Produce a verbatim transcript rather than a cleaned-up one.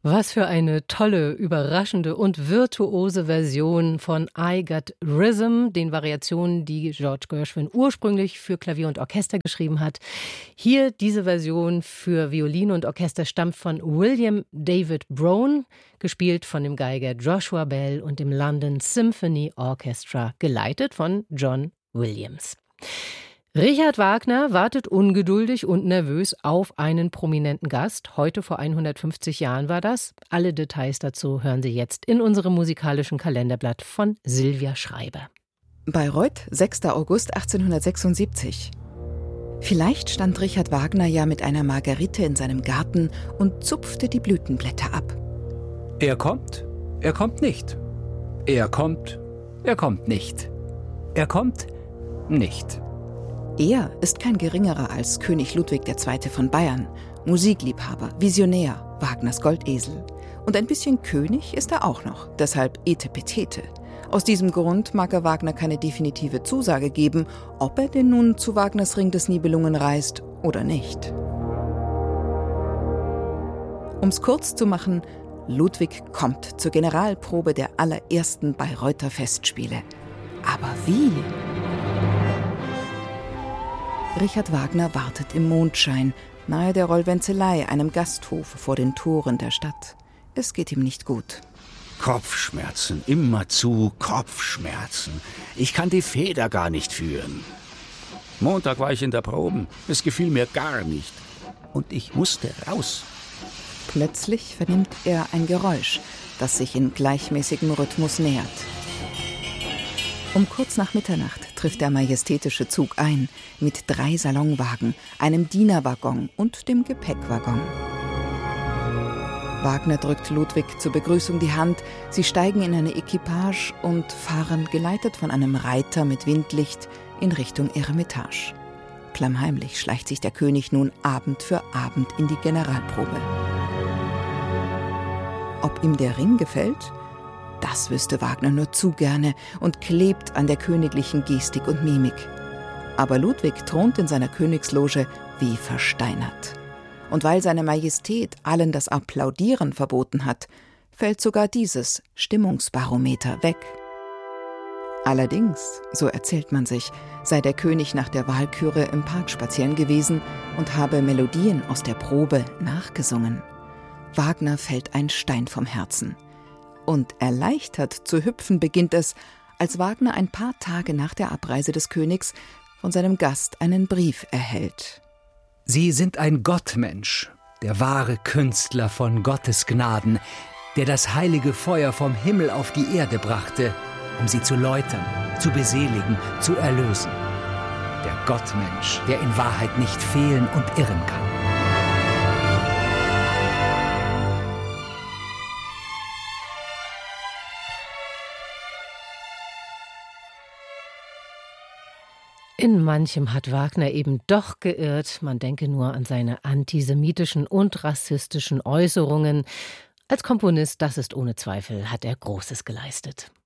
Was für eine tolle, überraschende und virtuose Version von I Got Rhythm, den Variationen, die George Gershwin ursprünglich für Klavier und Orchester geschrieben hat. Hier diese Version für Violine und Orchester stammt von William David Brown, gespielt von dem Geiger Joshua Bell und dem London Symphony Orchestra, geleitet von John Williams. Richard Wagner wartet ungeduldig und nervös auf einen prominenten Gast. Heute vor hundertfünfzig Jahren war das. Alle Details dazu hören Sie jetzt in unserem musikalischen Kalenderblatt von Silvia Schreiber. Bayreuth, sechster August achtzehnhundertsechsundsiebzig. Vielleicht stand Richard Wagner ja mit einer Margerite in seinem Garten und zupfte die Blütenblätter ab. Er kommt, er kommt nicht. Er kommt, er kommt nicht. Er kommt nicht. Er ist kein geringerer als König Ludwig der Zweite von Bayern, Musikliebhaber, Visionär, Wagners Goldesel. Und ein bisschen König ist er auch noch, deshalb Etepetete. Aus diesem Grund mag er Wagner keine definitive Zusage geben, ob er denn nun zu Wagners Ring des Nibelungen reist oder nicht. Um's kurz zu machen, Ludwig kommt zur Generalprobe der allerersten Bayreuther Festspiele. Aber wie? Richard Wagner wartet im Mondschein, nahe der Rollwenzelei, einem Gasthof vor den Toren der Stadt. Es geht ihm nicht gut. Kopfschmerzen, immerzu Kopfschmerzen. Ich kann die Feder gar nicht führen. Montag war ich in der Proben. Es gefiel mir gar nicht. Und ich musste raus. Plötzlich vernimmt er ein Geräusch, das sich in gleichmäßigem Rhythmus nähert. Um kurz nach Mitternacht trifft der majestätische Zug ein, mit drei Salonwagen, einem Dienerwaggon und dem Gepäckwaggon. Wagner drückt Ludwig zur Begrüßung die Hand, sie steigen in eine Equipage und fahren, geleitet von einem Reiter mit Windlicht, in Richtung Eremitage. Klammheimlich schleicht sich der König nun Abend für Abend in die Generalprobe. Ob ihm der Ring gefällt? Das wüsste Wagner nur zu gerne und klebt an der königlichen Gestik und Mimik. Aber Ludwig thront in seiner Königsloge wie versteinert. Und weil seine Majestät allen das Applaudieren verboten hat, fällt sogar dieses Stimmungsbarometer weg. Allerdings, so erzählt man sich, sei der König nach der Walküre im Park spazieren gewesen und habe Melodien aus der Probe nachgesungen. Wagner fällt ein Stein vom Herzen. Und erleichtert zu hüpfen beginnt es, als Wagner ein paar Tage nach der Abreise des Königs von seinem Gast einen Brief erhält. Sie sind ein Gottmensch, der wahre Künstler von Gottes Gnaden, der das heilige Feuer vom Himmel auf die Erde brachte, um sie zu läutern, zu beseligen, zu erlösen. Der Gottmensch, der in Wahrheit nicht fehlen und irren kann. In manchem hat Wagner eben doch geirrt. Man denke nur an seine antisemitischen und rassistischen Äußerungen. Als Komponist, das ist ohne Zweifel, hat er Großes geleistet.